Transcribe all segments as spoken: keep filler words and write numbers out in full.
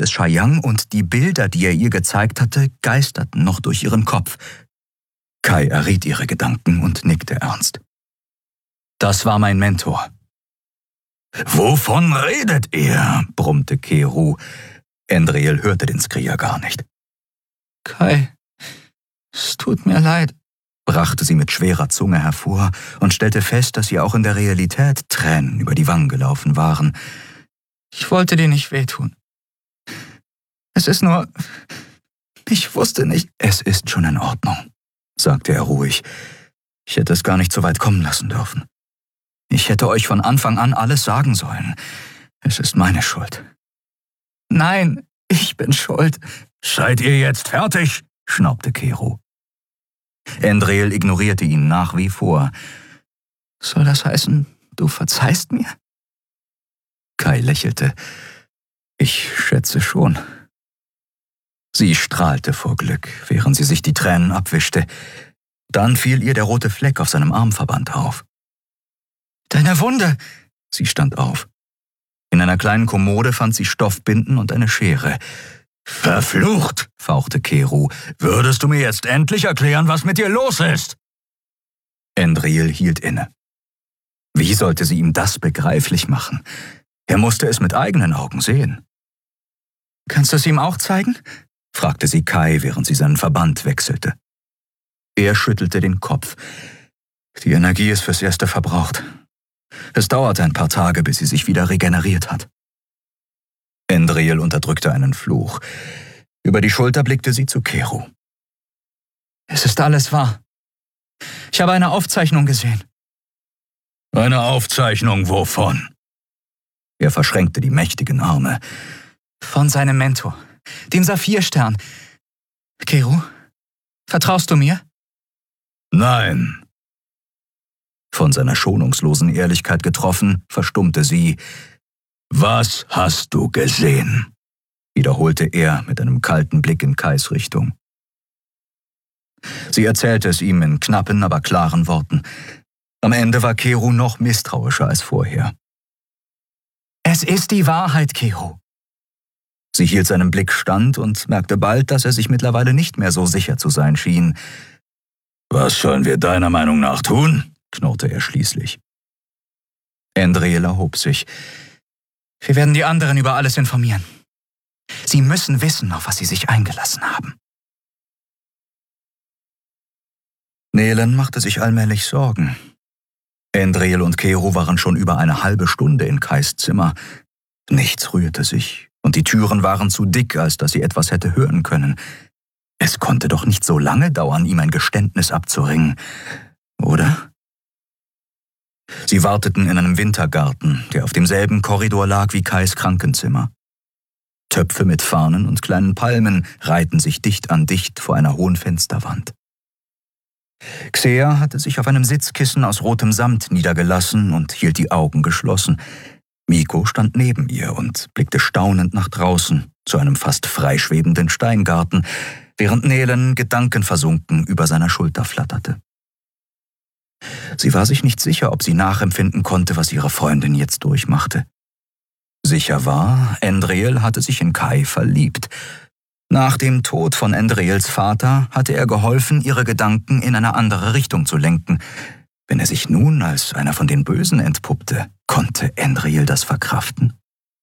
des Shaiyang und die Bilder, die er ihr gezeigt hatte, geisterten noch durch ihren Kopf. Kai erriet ihre Gedanken und nickte ernst. Das war mein Mentor. »Wovon redet ihr?« brummte Kero. Endriel hörte den Skrier gar nicht. »Kai, es tut mir leid«, brachte sie mit schwerer Zunge hervor und stellte fest, dass ihr auch in der Realität Tränen über die Wangen gelaufen waren. »Ich wollte dir nicht wehtun. Es ist nur... Ich wusste nicht...« »Es ist schon in Ordnung«, sagte er ruhig. »Ich hätte es gar nicht so weit kommen lassen dürfen. Ich hätte euch von Anfang an alles sagen sollen. Es ist meine Schuld.« »Nein, ich bin schuld.« »Seid ihr jetzt fertig?«, schnaubte Kero. Endriel ignorierte ihn nach wie vor. »Soll das heißen, du verzeihst mir?« Kai lächelte. »Ich schätze schon.« Sie strahlte vor Glück, während sie sich die Tränen abwischte. Dann fiel ihr der rote Fleck auf seinem Armverband auf. »Deine Wunde!« Sie stand auf. In einer kleinen Kommode fand sie Stoffbinden und eine Schere. »Verflucht«, fauchte Kero, »würdest du mir jetzt endlich erklären, was mit dir los ist?« Endriel hielt inne. Wie sollte sie ihm das begreiflich machen? Er musste es mit eigenen Augen sehen. »Kannst du es ihm auch zeigen?« fragte sie Kai, während sie seinen Verband wechselte. Er schüttelte den Kopf. Die Energie ist fürs Erste verbraucht. Es dauert ein paar Tage, bis sie sich wieder regeneriert hat. Endriel unterdrückte einen Fluch. Über die Schulter blickte sie zu Kero. »Es ist alles wahr. Ich habe eine Aufzeichnung gesehen.« »Eine Aufzeichnung wovon?« Er verschränkte die mächtigen Arme. »Von seinem Mentor, dem Saphirstern. Kero, vertraust du mir?« »Nein.« Von seiner schonungslosen Ehrlichkeit getroffen, verstummte sie. »Was hast du gesehen?« wiederholte er mit einem kalten Blick in Kais Richtung. Sie erzählte es ihm in knappen, aber klaren Worten. Am Ende war Kero noch misstrauischer als vorher. »Es ist die Wahrheit, Kero.« Sie hielt seinen Blick stand und merkte bald, dass er sich mittlerweile nicht mehr so sicher zu sein schien. »Was sollen wir deiner Meinung nach tun?« knurrte er schließlich. Endriel erhob sich. »Wir werden die anderen über alles informieren. Sie müssen wissen, auf was sie sich eingelassen haben.« Nelen machte sich allmählich Sorgen. Endriel und Kero waren schon über eine halbe Stunde in Kais Zimmer. Nichts rührte sich, und die Türen waren zu dick, als dass sie etwas hätte hören können. Es konnte doch nicht so lange dauern, ihm ein Geständnis abzuringen, oder? Sie warteten in einem Wintergarten, der auf demselben Korridor lag wie Kais Krankenzimmer. Töpfe mit Farnen und kleinen Palmen reihten sich dicht an dicht vor einer hohen Fensterwand. Xea hatte sich auf einem Sitzkissen aus rotem Samt niedergelassen und hielt die Augen geschlossen. Miko stand neben ihr und blickte staunend nach draußen, zu einem fast freischwebenden Steingarten, während Nelen gedankenversunken über seiner Schulter flatterte. Sie war sich nicht sicher, ob sie nachempfinden konnte, was ihre Freundin jetzt durchmachte. Sicher war, Endriel hatte sich in Kai verliebt. Nach dem Tod von Endriels Vater hatte er geholfen, ihre Gedanken in eine andere Richtung zu lenken. Wenn er sich nun als einer von den Bösen entpuppte, konnte Endriel das verkraften?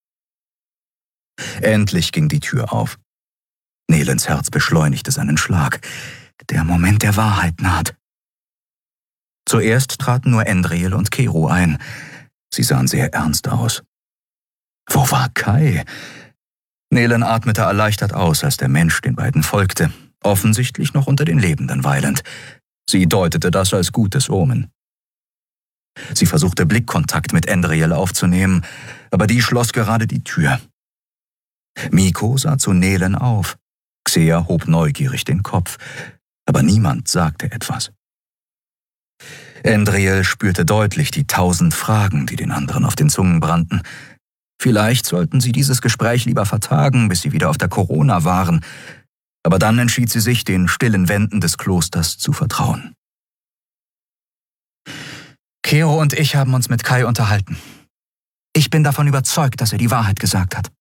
Endlich ging die Tür auf. Nelens Herz beschleunigte seinen Schlag. Der Moment der Wahrheit naht. Zuerst traten nur Endriel und Kero ein. Sie sahen sehr ernst aus. Wo war Kai? Nelen atmete erleichtert aus, als der Mensch den beiden folgte, offensichtlich noch unter den Lebenden weilend. Sie deutete das als gutes Omen. Sie versuchte Blickkontakt mit Endriel aufzunehmen, aber die schloss gerade die Tür. Miko sah zu Nelen auf. Xea hob neugierig den Kopf, aber niemand sagte etwas. Endriel spürte deutlich die tausend Fragen, die den anderen auf den Zungen brannten. Vielleicht sollten sie dieses Gespräch lieber vertagen, bis sie wieder auf der Corona waren, aber dann entschied sie sich, den stillen Wänden des Klosters zu vertrauen. Kero und ich haben uns mit Kai unterhalten. Ich bin davon überzeugt, dass er die Wahrheit gesagt hat.